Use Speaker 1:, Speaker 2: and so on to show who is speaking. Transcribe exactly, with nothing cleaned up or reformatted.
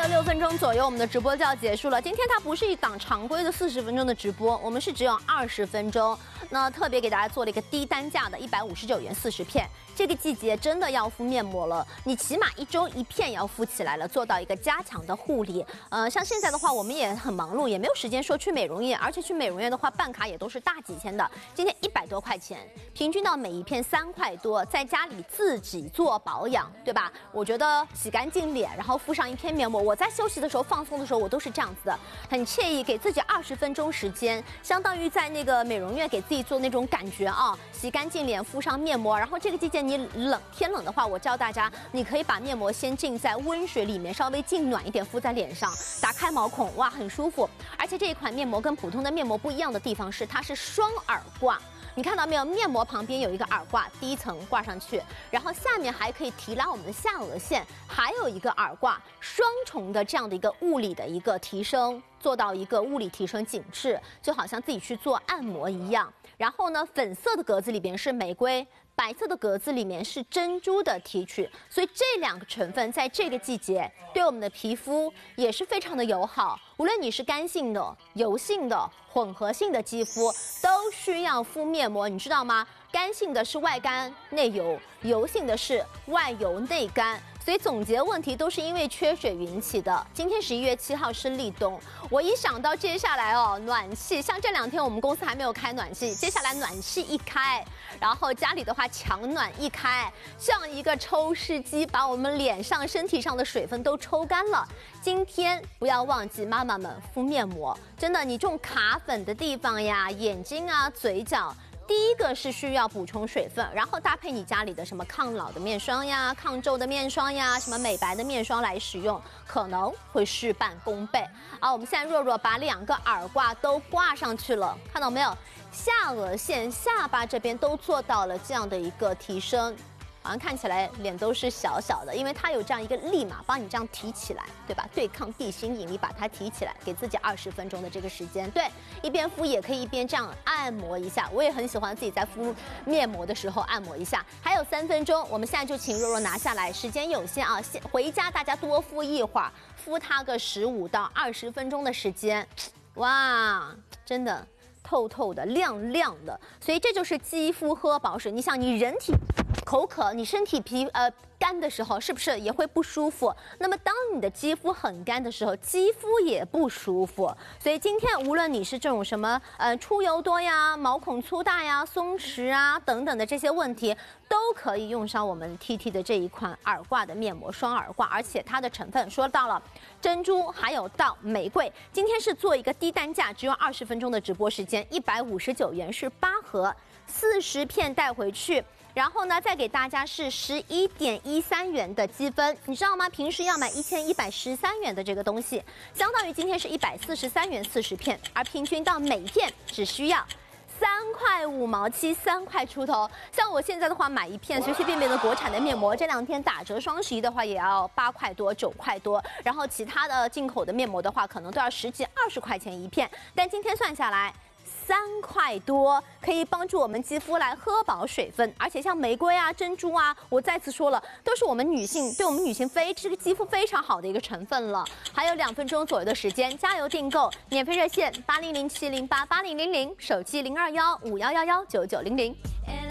Speaker 1: 了六分钟左右，我们的直播就要结束了。今天它不是一档常规的四十分钟的直播，我们是只有二十分钟。那特别给大家做了一个低单价的一百五十九元四十片。这个季节真的要敷面膜了，你起码一周一片也要敷起来了，做到一个加强的护理。呃，像现在的话，我们也很忙碌，也没有时间说去美容院，而且去美容院的话，办卡也都是大几千的。今天一百多块钱，平均到每一片三块多，在家里自己做保养，对吧？我觉得洗干净脸，然后敷上一片面膜。我在休息的时候、放松的时候，我都是这样子的，很惬意，给自己二十分钟时间，相当于在那个美容院给自己做那种感觉啊，洗干净脸，敷上面膜。然后这个季节你冷天冷的话，我教大家，你可以把面膜先浸在温水里面，稍微浸暖一点，敷在脸上，打开毛孔，哇，很舒服。而且这一款面膜跟普通的面膜不一样的地方是，它是双耳挂。你看到没有？面膜旁边有一个耳挂，第一层挂上去，然后下面还可以提拉我们的下颚线，还有一个耳挂，双重的这样的一个物理的一个提升，做到一个物理提升紧致，就好像自己去做按摩一样。然后呢，粉色的格子里边是玫瑰，白色的格子里面是珍珠的提取，所以这两个成分在这个季节对我们的皮肤也是非常的友好。无论你是干性的、油性的、混合性的肌肤，都需要敷面膜，你知道吗？干性的是外干内油，油性的是外油内干。所以总结问题都是因为缺水引起的。今天十一月七号是立冬，我一想到接下来哦，暖气，像这两天我们公司还没有开暖气，接下来暖气一开，然后家里的话强暖一开，像一个抽湿机，把我们脸上、身体上的水分都抽干了。今天不要忘记妈妈们敷面膜，真的，你这种卡粉的地方呀、眼睛啊、嘴角。第一个是需要补充水分，然后搭配你家里的什么抗老的面霜呀、抗皱的面霜呀、什么美白的面霜来使用，可能会事半功倍。啊，我们现在若若把两个耳挂都挂上去了，看到没有？下颚线、下巴这边都做到了这样的一个提升。好像看起来脸都是小小的，因为它有这样一个力嘛，帮你这样提起来，对吧？对抗地心引力，把它提起来，给自己二十分钟的这个时间。对，一边敷也可以一边这样按摩一下。我也很喜欢自己在敷面膜的时候按摩一下。还有三分钟，我们现在就请若若拿下来，时间有限啊，回家大家多敷一会儿，敷它个十五到二十分钟的时间。哇，真的透透的、亮亮的，所以这就是肌肤喝饱水。你想，你人体口渴，你身体皮呃干的时候，是不是也会不舒服？那么当你的肌肤很干的时候，肌肤也不舒服。所以今天无论你是这种什么呃出油多呀、毛孔粗大呀、松弛啊等等的这些问题，都可以用上我们 T T 的这一款耳挂的面膜，双耳挂，而且它的成分说到了珍珠，还有到玫瑰。今天是做一个低单价，只有二十分钟的直播时间，一百五十九元是八盒，四十片带回去。然后呢，再给大家是十一点一三元的积分，你知道吗？平时要买一千一百十三元的这个东西，相当于今天是一百四十三元四十片，而平均到每片只需要三块五毛七，三块出头。像我现在的话，买一片随随便便的国产的面膜，这两天打折双十一的话也要八块多、九块多，然后其他的进口的面膜的话，可能都要十几、二十块钱一片，但今天算下来。三块多可以帮助我们肌肤来喝饱水分，而且像玫瑰啊、珍珠啊，我再次说了，都是我们女性对我们女性非这个肌肤非常好的一个成分了。还有两分钟左右的时间，加油订购，免费热线八零零七零八八零零零，手机零二幺五幺幺幺九九零零。